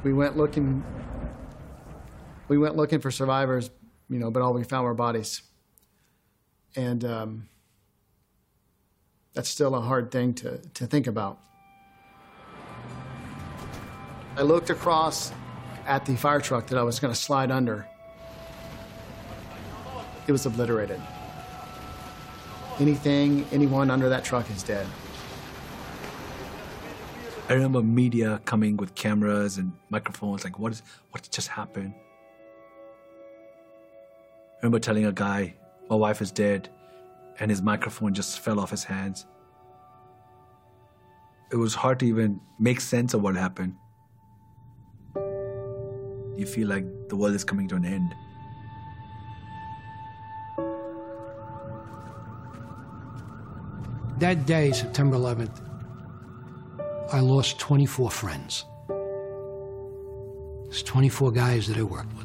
We went looking for survivors, but all we found were bodies. And that's still a hard thing to think about. I looked across at the fire truck that I was going to slide under. It was obliterated. Anyone under that truck is dead. I remember media coming with cameras and microphones, like, what just happened? I remember telling a guy, my wife is dead, and his microphone just fell off his hands. It was hard to even make sense of what happened. You feel like the world is coming to an end. That day, September 11th, I lost 24 friends. There's 24 guys that I worked with.